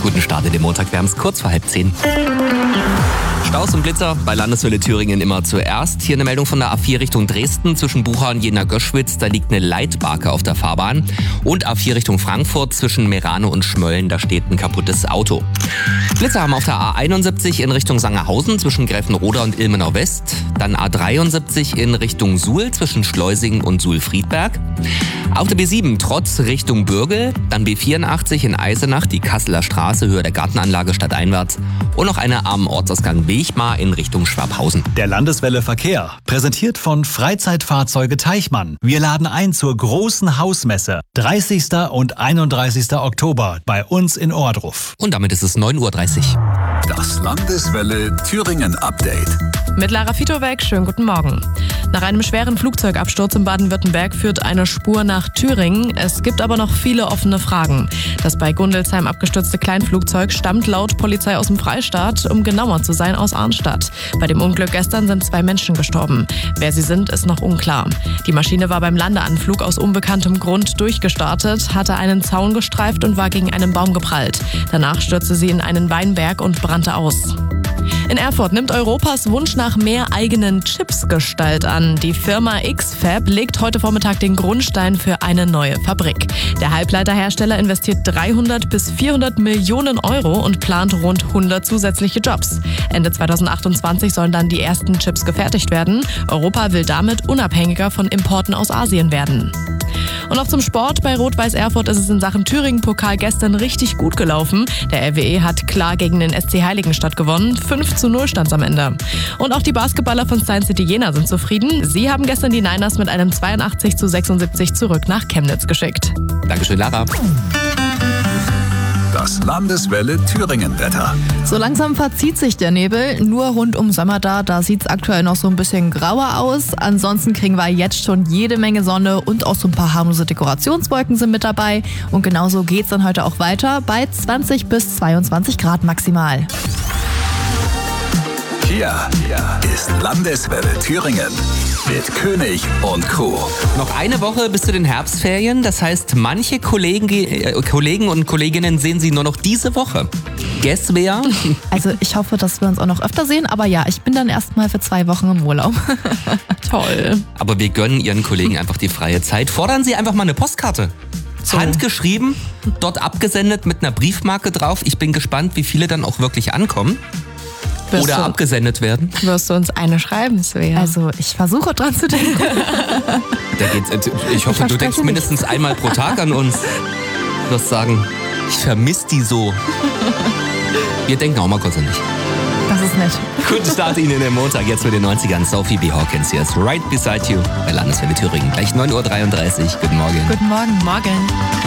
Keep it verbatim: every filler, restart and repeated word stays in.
Guten Start in den Montag, wir haben es kurz vor halb zehn. Staus und Blitzer bei Landeswelle Thüringen immer zuerst. Hier eine Meldung von der A vier Richtung Dresden zwischen Bucha und Jena-Göschwitz. Da liegt eine Leitbarke auf der Fahrbahn. Und A vier Richtung Frankfurt zwischen Merano und Schmölln. Da steht ein kaputtes Auto. Blitzer haben auf der A einundsiebzig in Richtung Sangerhausen zwischen Gräfenroda und Ilmenau West. Dann A dreiundsiebzig in Richtung Suhl zwischen Schleusingen und Suhl-Friedberg. Auf der B sieben trotz Richtung Bürgel. Dann B vierundachtzig in Eisenach, die Kasseler Straße, Höhe der Gartenanlage stadteinwärts. Und noch eine am Ortsausgang Wechmar in Richtung Schwabhausen. Der Landeswelle Verkehr, präsentiert von Freizeitfahrzeuge Teichmann. Wir laden ein zur großen Hausmesse, dreißigsten und einunddreißigsten Oktober bei uns in Ohrdruf. Und damit ist es neun Uhr dreißig. Das Landeswelle Thüringen Update. Mit Lara Fitowek, schönen guten Morgen. Nach einem schweren Flugzeugabsturz in Baden-Württemberg führt eine Spur nach Thüringen. Es gibt aber noch viele offene Fragen. Das bei Gundelsheim abgestürzte Kleinflugzeug stammt laut Polizei aus dem Freistaat, um genauer zu sein aus Arnstadt. Bei dem Unglück gestern sind zwei Menschen gestorben. Wer sie sind, ist noch unklar. Die Maschine war beim Landeanflug aus unbekanntem Grund durchgestartet, hatte einen Zaun gestreift und war gegen einen Baum geprallt. Danach stürzte sie in einen Weinberg und brannte aus. In Erfurt nimmt Europas Wunsch nach mehr eigenen Chips Gestalt an. Die Firma X-Fab legt heute Vormittag den Grundstein für eine neue Fabrik. Der Halbleiterhersteller investiert dreihundert bis vierhundert Millionen Euro und plant rund hundert zusätzliche Jobs. Ende zweitausendachtundzwanzig sollen dann die ersten Chips gefertigt werden. Europa will damit unabhängiger von Importen aus Asien werden. Und noch zum Sport. Bei Rot-Weiß Erfurt ist es in Sachen Thüringen-Pokal gestern richtig gut gelaufen. Der R W E hat klar gegen den S C Heiligenstadt gewonnen. fünf zu null stand's am Ende. Und auch die Basketballer von Science City Jena sind zufrieden. Sie haben gestern die Niners mit einem zweiundachtzig zu sechsundsiebzig zurück nach Chemnitz geschickt. Dankeschön, Lara. Das Landeswelle Thüringen Wetter. So langsam verzieht sich der Nebel, nur rund um Sömmerda, da sieht es aktuell noch so ein bisschen grauer aus. Ansonsten kriegen wir jetzt schon jede Menge Sonne und auch so ein paar harmlose Dekorationswolken sind mit dabei. Und genauso geht's dann heute auch weiter bei zwanzig bis zweiundzwanzig Grad maximal. Hier ist Landeswelle Thüringen mit König und Co. Noch eine Woche bis zu den Herbstferien. Das heißt, manche Kollegen, äh, Kollegen und Kolleginnen sehen Sie nur noch diese Woche. Guess wer? Also ich hoffe, dass wir uns auch noch öfter sehen. Aber ja, ich bin dann erstmal für zwei Wochen im Urlaub. Toll. Aber wir gönnen Ihren Kollegen einfach die freie Zeit. Fordern Sie einfach mal eine Postkarte. So. Handgeschrieben, dort abgesendet mit einer Briefmarke drauf. Ich bin gespannt, wie viele dann auch wirklich ankommen. Wirst Oder du, abgesendet werden. Wirst du uns eine schreiben, Svea? Also ich versuche dran zu denken. Da geht's, ich hoffe, ich du denkst mindestens einmal pro Tag an uns. Du wirst sagen, ich vermisse die so. Wir denken auch mal kurz an dich. Das ist nett. Guten Start Ihnen in den Montag, jetzt mit den neunzigern. Sophie B. Hawkins hier ist Right Beside You bei Landeswelle Thüringen. Gleich neun Uhr dreiunddreißig. Guten Morgen. Guten Morgen. Morgen.